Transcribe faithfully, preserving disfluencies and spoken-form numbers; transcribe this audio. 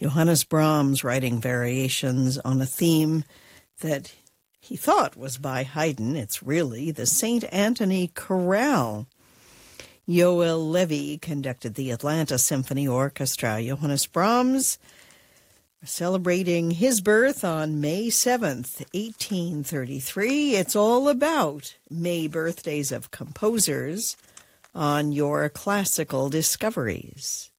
Johannes Brahms writing variations on a theme that he thought was by Haydn. It's really the Saint Anthony Chorale. Yoel Levy conducted the Atlanta Symphony Orchestra. Johannes Brahms celebrating his birth on May seventh, eighteen thirty-three. It's all about May birthdays of composers on your Classical Discoveries.